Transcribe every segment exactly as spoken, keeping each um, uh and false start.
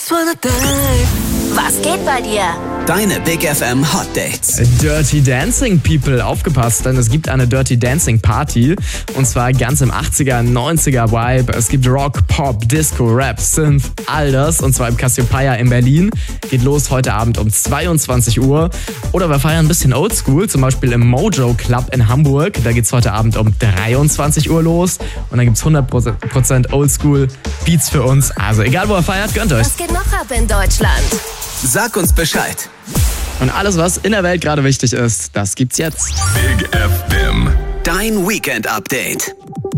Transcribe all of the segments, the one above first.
just wanna dive. Was geht bei dir? Deine Big F M Hot Dates. Dirty Dancing People, aufgepasst, denn es gibt eine Dirty Dancing Party und zwar ganz im achtziger, neunziger Vibe. Es gibt Rock, Pop, Disco, Rap, Synth, all das und zwar im Cassiopeia in Berlin. Geht los heute Abend um zweiundzwanzig Uhr. Oder wir feiern ein bisschen Oldschool, zum Beispiel im Mojo Club in Hamburg. Da geht's heute Abend um dreiundzwanzig Uhr los und dann gibt's hundert Prozent Oldschool Beats für uns. Also egal wo ihr feiert, gönnt euch. Was geht noch ab in Deutschland? Sag uns Bescheid. Und alles, was in der Welt gerade wichtig ist, das gibt's jetzt. Big F M. Dein Weekend-Update.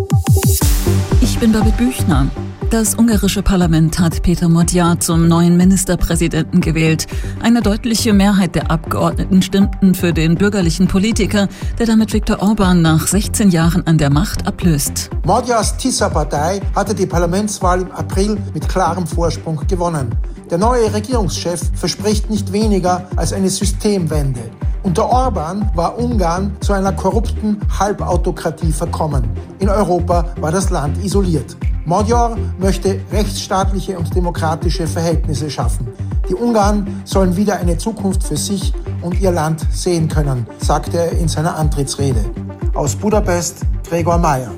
Ich bin Babette Büchner. Das ungarische Parlament hat Peter Magyar zum neuen Ministerpräsidenten gewählt. Eine deutliche Mehrheit der Abgeordneten stimmten für den bürgerlichen Politiker, der damit Viktor Orbán nach sechzehn Jahren an der Macht ablöst. Magyars Tisza-Partei hatte die Parlamentswahl im April mit klarem Vorsprung gewonnen. Der neue Regierungschef verspricht nicht weniger als eine Systemwende. Unter Orbán war Ungarn zu einer korrupten Halbautokratie verkommen. In Europa war das Land isoliert. Magyar möchte rechtsstaatliche und demokratische Verhältnisse schaffen. Die Ungarn sollen wieder eine Zukunft für sich und ihr Land sehen können, sagte er in seiner Antrittsrede. Aus Budapest, Gregor Meyer.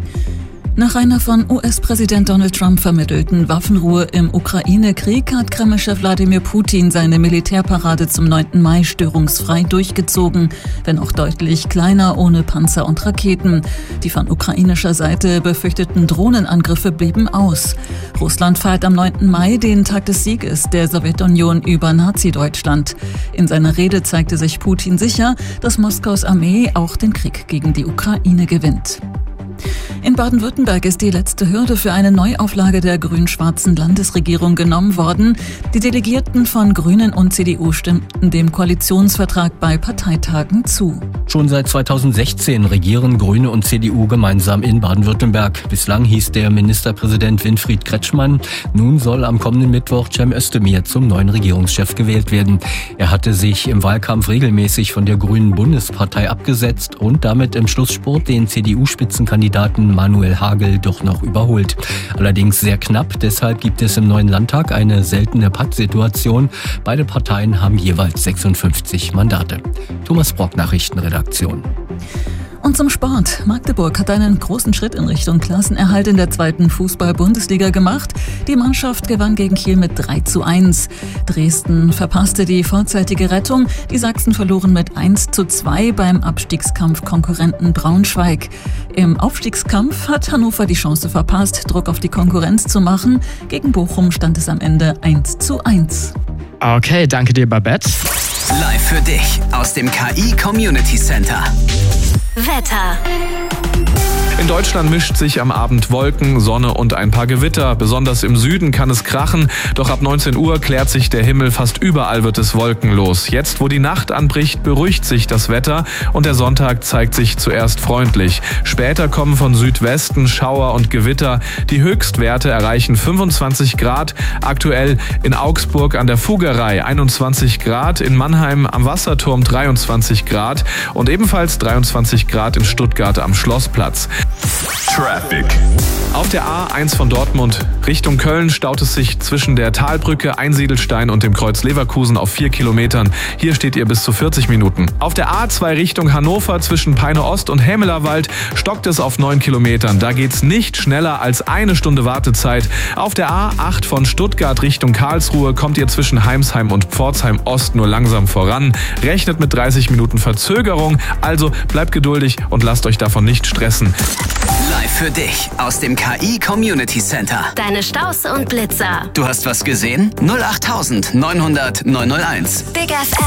Nach einer von U S-Präsident Donald Trump vermittelten Waffenruhe im Ukraine-Krieg hat Kremlchef Wladimir Putin seine Militärparade zum neunten Mai störungsfrei durchgezogen, wenn auch deutlich kleiner, ohne Panzer und Raketen. Die von ukrainischer Seite befürchteten Drohnenangriffe blieben aus. Russland feiert am neunten Mai den Tag des Sieges der Sowjetunion über Nazi-Deutschland. In seiner Rede zeigte sich Putin sicher, dass Moskaus Armee auch den Krieg gegen die Ukraine gewinnt. In Baden-Württemberg ist die letzte Hürde für eine Neuauflage der grün-schwarzen Landesregierung genommen worden. Die Delegierten von Grünen und C D U stimmten dem Koalitionsvertrag bei Parteitagen zu. Schon seit zweitausendsechzehn regieren Grüne und C D U gemeinsam in Baden-Württemberg. Bislang hieß der Ministerpräsident Winfried Kretschmann. Nun soll am kommenden Mittwoch Cem Özdemir zum neuen Regierungschef gewählt werden. Er hatte sich im Wahlkampf regelmäßig von der Grünen Bundespartei abgesetzt und damit im Schlussspurt den C D U-Spitzenkandidaten Manuel Hagel doch noch überholt. Allerdings sehr knapp, deshalb gibt es im neuen Landtag eine seltene Pattsituation. Beide Parteien haben jeweils sechsundfünfzig Mandate. Thomas Brock, Nachrichtenredaktion. Und zum Sport. Magdeburg hat einen großen Schritt in Richtung Klassenerhalt in der zweiten Fußball-Bundesliga gemacht. Die Mannschaft gewann gegen Kiel mit drei zu eins. Dresden verpasste die vorzeitige Rettung. Die Sachsen verloren mit eins zu zwei beim Abstiegskampf-Konkurrenten Braunschweig. Im Aufstiegskampf hat Hannover die Chance verpasst, Druck auf die Konkurrenz zu machen. Gegen Bochum stand es am Ende eins zu eins. Okay, danke dir, Babette. Live für dich aus dem K I Community Center. Wetter. In Deutschland mischt sich am Abend Wolken, Sonne und ein paar Gewitter. Besonders im Süden kann es krachen, doch ab neunzehn Uhr klärt sich der Himmel, fast überall wird es wolkenlos. Jetzt, wo die Nacht anbricht, beruhigt sich das Wetter und der Sonntag zeigt sich zuerst freundlich. Später kommen von Südwesten Schauer und Gewitter. Die Höchstwerte erreichen fünfundzwanzig Grad. Aktuell in Augsburg an der Fuggerei einundzwanzig Grad, in Mannheim am Wasserturm dreiundzwanzig Grad und ebenfalls dreiundzwanzig Grad in Stuttgart am Schlossplatz. Traffic. Auf der A eins von Dortmund Richtung Köln staut es sich zwischen der Talbrücke Einsiedelstein und dem Kreuz Leverkusen auf vier Kilometern. Hier steht ihr bis zu vierzig Minuten. Auf der A zwei Richtung Hannover zwischen Peine Ost und Hämelerwald stockt es auf neun Kilometern. Da geht's nicht schneller als eine Stunde Wartezeit. Auf der A acht von Stuttgart Richtung Karlsruhe kommt ihr zwischen Heimsheim und Pforzheim Ost nur langsam voran. Rechnet mit dreißig Minuten Verzögerung, also bleibt geduldig und lasst euch davon nicht stressen. Live für dich aus dem K I Community Center. Deine Staus und Blitzer. Du hast was gesehen? null acht neunhundert neunhunderteins. Big F M.